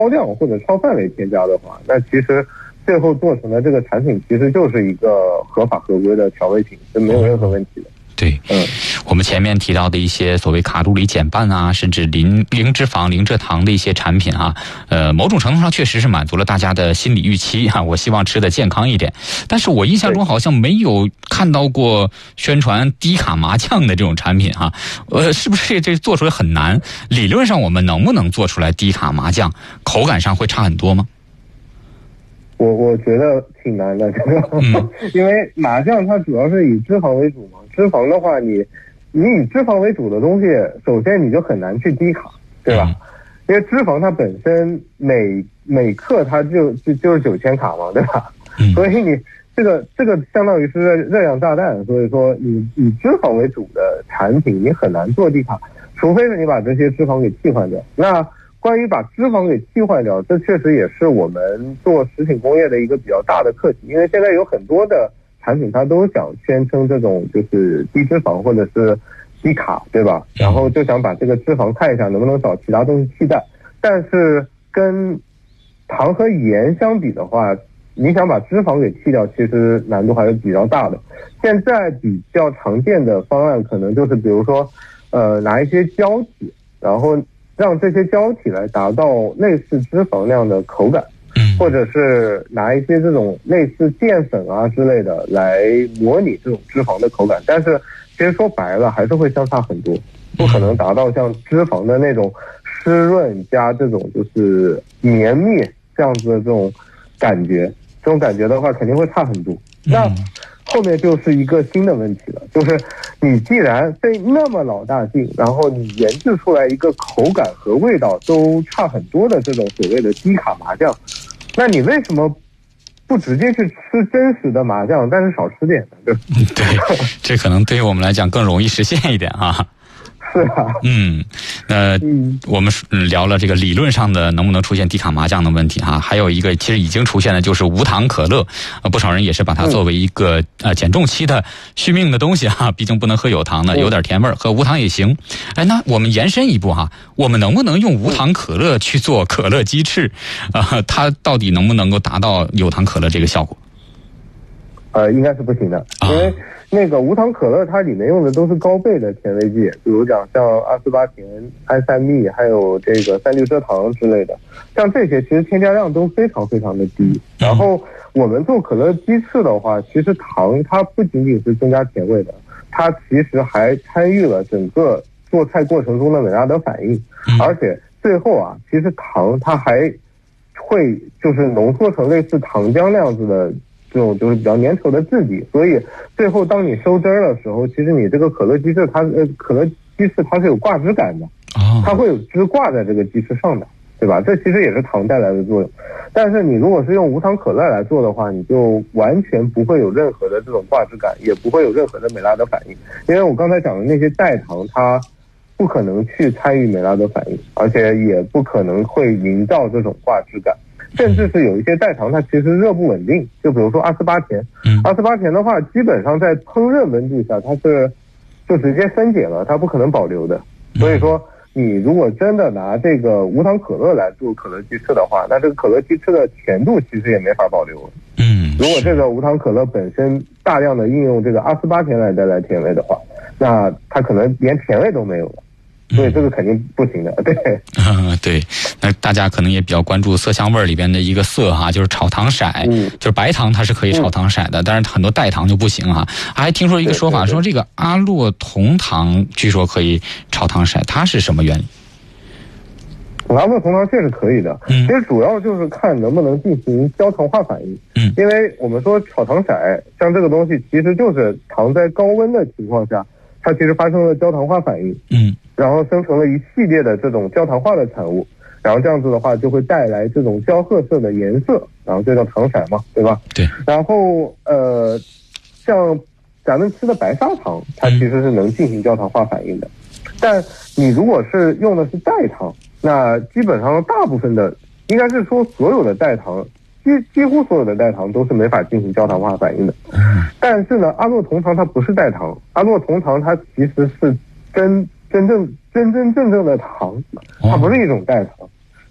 量或者超范围添加的话，那其实最后做成的这个产品其实就是一个合法合规的调味品，是没有任何问题的。 对，我们前面提到的一些所谓卡路里减半啊，甚至零脂肪、零蔗糖的一些产品啊，某种程度上确实是满足了大家的心理预期啊。我希望吃的健康一点，但是我印象中好像没有看到过宣传低卡麻酱的这种产品哈。是不是这做出来很难？理论上我们能不能做出来低卡麻酱？口感上会差很多吗？ 我觉得挺难的，因为麻酱它主要是以脂肪为主嘛，脂肪的话你以脂肪为主的东西，首先你就很难去低卡，对吧？因为脂肪它本身每克它就是9000卡嘛，对吧？所以你这个相当于是热量炸弹，所以说你以脂肪为主的产品你很难做低卡，除非是你把这些脂肪给替换掉。那关于把脂肪给替换掉，这确实也是我们做食品工业的一个比较大的课题，因为现在有很多的产品它都想宣称这种就是低脂肪或者是低卡，对吧？然后就想把这个脂肪看一下能不能找其他东西替代，但是跟糖和盐相比的话，你想把脂肪给去掉，其实难度还是比较大的。现在比较常见的方案可能就是比如说拿一些胶体，然后让这些胶体来达到类似脂肪那样的口感，或者是拿一些这种类似淀粉啊之类的来模拟这种脂肪的口感，但是其实说白了还是会相差很多，不可能达到像脂肪的那种湿润加这种就是绵密这样子的这种感觉，这种感觉的话肯定会差很多。那后面就是一个新的问题了，就是你既然费那么老大劲，然后你研制出来一个口感和味道都差很多的这种所谓的低卡麻酱，那你为什么不直接去吃真实的麻酱，但是少吃点呢？对， 这可能对于我们来讲更容易实现一点啊。 是啊， 我们聊了这个理论上的能不能出现低卡麻酱的问题哈，还有一个其实已经出现的就是无糖可乐，不少人也是把它作为一个减重期的续命的东西哈，毕竟不能喝有糖的，有点甜味儿，喝无糖也行。哎，那我们延伸一步哈，我们能不能用无糖可乐去做可乐鸡翅？它到底能不能够达到有糖可乐这个效果？ 应该是不行的，因为那个无糖可乐它里面用的都是高倍的甜味剂，比如讲像阿斯巴甜、安赛蜜，还有这个三氯蔗糖之类的，像这些其实添加量都非常非常的低。然后我们做可乐鸡翅的话，其实糖它不仅仅是增加甜味的，它其实还参与了整个做菜过程中的美拉德反应，而且最后啊，其实糖它还会就是浓缩成类似糖浆那样子的这种就是比较粘稠的质地，所以最后当你收汁儿的时候，其实你这个可乐鸡翅它是有挂汁感的，它会有汁挂在这个鸡翅上的，对吧？这其实也是糖带来的作用。但是你如果是用无糖可乐来做的话，你就完全不会有任何的这种挂汁感，也不会有任何的美拉德反应，因为我刚才讲的那些代糖它不可能去参与美拉德反应，而且也不可能会营造这种挂汁感。甚至是有一些代糖它其实热不稳定，就比如说阿斯巴甜，阿斯巴甜的话基本上在烹饪温度下它是就直接分解了，它不可能保留的。所以说你如果真的拿这个无糖可乐来做可乐鸡翅的话，那这个可乐鸡翅的甜度其实也没法保留。如果这个无糖可乐本身大量的应用这个阿斯巴甜来带来甜味的话，那它可能连甜味都没有了。所以这个肯定不行的，对。 对，那大家可能也比较关注色香味里边的一个色哈，就是炒糖色，就是白糖它是可以炒糖色的，但是很多代糖就不行哈。还听说一个说法，说这个阿洛酮糖据说可以炒糖色，它是什么原理？ 阿洛酮糖确实可以的，其实主要就是看能不能进行焦糖化反应。因为我们说炒糖色像这个东西，其实就是糖在高温的情况下，它其实发生了焦糖化反应，然后生成了一系列的这种焦糖化的产物，然后这样子的话就会带来这种焦褐色的颜色，然后这叫糖色嘛，对吧？对。然后像咱们吃的白砂糖，它其实是能进行焦糖化反应的，但你如果是用的是代糖，那基本上大部分的，应该是说所有的代糖，几乎所有的代糖都是没法进行焦糖化反应的。但是呢，阿洛酮糖它不是代糖，阿洛酮糖它其实是真正的糖，它不是一种代糖。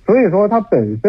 所以说它本身